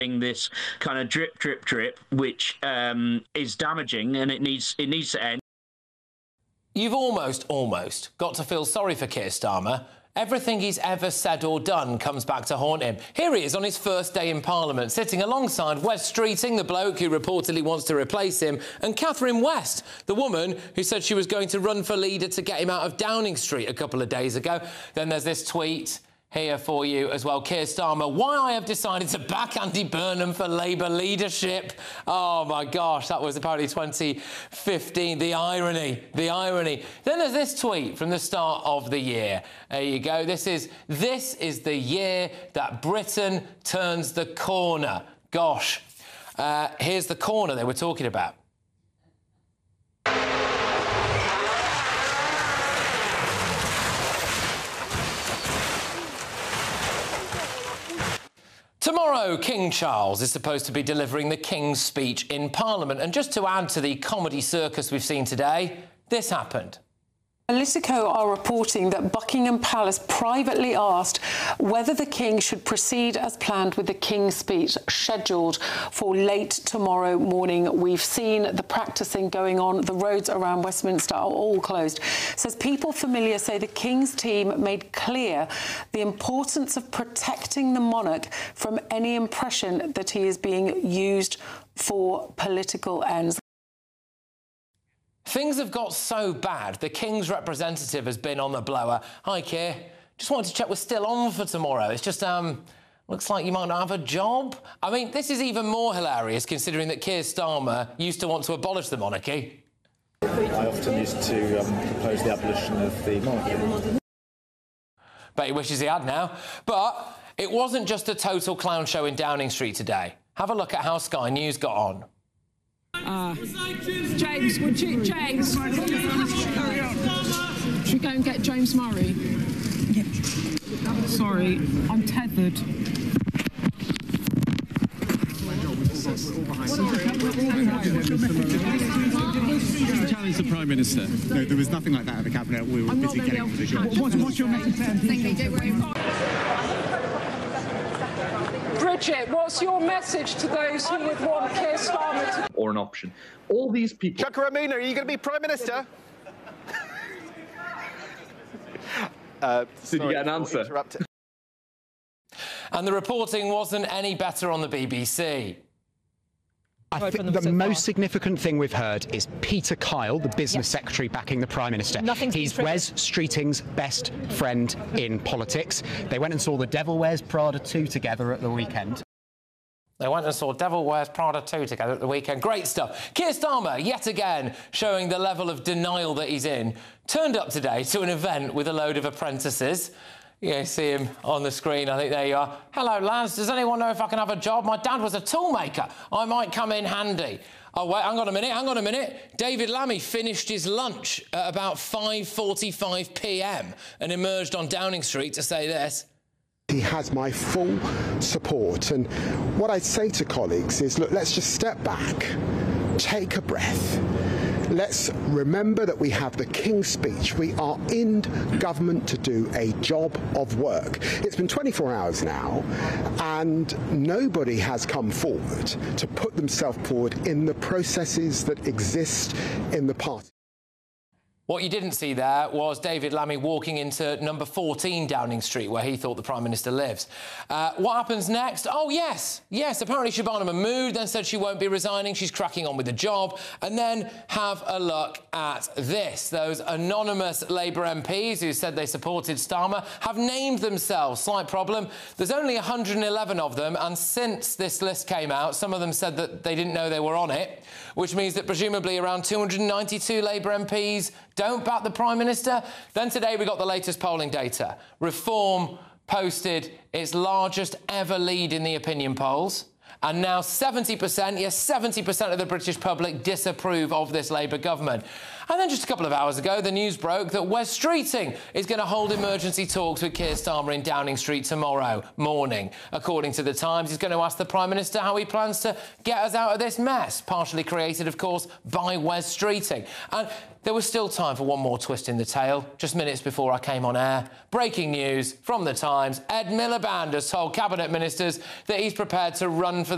this kind of drip, drip, drip, which is damaging, and it needs to end. You've almost got to feel sorry for Keir Starmer. Everything he's ever said or done comes back to haunt him. Here he is on his first day in Parliament, sitting alongside Wes Streeting, the bloke who reportedly wants to replace him, and Catherine West, the woman who said she was going to run for leader to get him out of Downing Street a couple of days ago. Then there's this tweet here for you as well. Keir Starmer, why I have decided to back Andy Burnham for Labour leadership. Oh, my gosh, that was apparently 2015. The irony, the irony. Then there's this tweet from the start of the year. There you go. This is the year that Britain turns the corner. Gosh, here's the corner they were talking about. Tomorrow, King Charles is supposed to be delivering the King's speech in Parliament. And just to add to the comedy circus we've seen today, this happened. Politico are reporting that Buckingham Palace privately asked whether the King should proceed as planned with the King's speech scheduled for late tomorrow morning. We've seen the practising going on. The roads around Westminster are all closed. Says people familiar say the King's team made clear the importance of protecting the monarch from any impression that he is being used for political ends. Things have got so bad, the King's representative has been on the blower. Hi, Keir. Just wanted to check we're still on for tomorrow. It's just, looks like you might not have a job. I mean, this is even more hilarious considering that Keir Starmer used to want to abolish the monarchy. I often used to propose the abolition of the monarchy. Bet he wishes he had now. But it wasn't just a total clown show in Downing Street today. Have a look at how Sky News got on. James, would you... James, should we go and get James Murray? Yeah. Sorry, I'm tethered. Challenge the Prime Minister. No, there was nothing like that at the Cabinet. We were busy getting to the job. What's your next plan? Bridget, what's your message to those who would want Keir Starmer to... Or an option. All these people... Chuka Umunna, are you going to be Prime Minister? Did you get an answer? And the reporting wasn't any better on the BBC. I think the most significant thing we've heard is Peter Kyle, the business secretary backing the Prime Minister. He's Wes Streeting's best friend in politics. They went and saw The Devil Wears Prada 2 together at the weekend. They went and saw Devil Wears Prada 2 together at the weekend. Great stuff. Keir Starmer, yet again, showing the level of denial that he's in, turned up today to an event with a load of apprentices. You see him on the screen, I think there you are. Hello, lads, does anyone know if I can have a job? My dad was a toolmaker. I might come in handy. Oh, wait, hang on a minute. David Lammy finished his lunch at about 5:45 p.m. and emerged on Downing Street to say this. He has my full support. And what I'd say to colleagues is, look, let's just step back, take a breath. Let's remember that we have the King's speech. We are in government to do a job of work. It's been 24 hours now, and nobody has come forward to put themselves forward in the processes that exist in the party. What you didn't see there was David Lammy walking into number 14 Downing Street, where he thought the Prime Minister lives. What happens next? Oh, yes, apparently Shabana Mahmood then said she won't be resigning, she's cracking on with the job. And then have a look at this. Those anonymous Labour MPs who said they supported Starmer have named themselves. Slight problem. There's only 111 of them, and since this list came out, some of them said that they didn't know they were on it, which means that presumably around 292 Labour MPs don't back the Prime Minister. Then today we got the latest polling data. Reform posted its largest ever lead in the opinion polls. And now 70%, yes, 70% of the British public disapprove of this Labour government. And then just a couple of hours ago, the news broke that Wes Streeting is going to hold emergency talks with Keir Starmer in Downing Street tomorrow morning. According to The Times, he's going to ask the Prime Minister how he plans to get us out of this mess, partially created, of course, by Wes Streeting. And there was still time for one more twist in the tale. Just minutes before I came on air, breaking news from The Times, Ed Miliband has told Cabinet Ministers that he's prepared to run for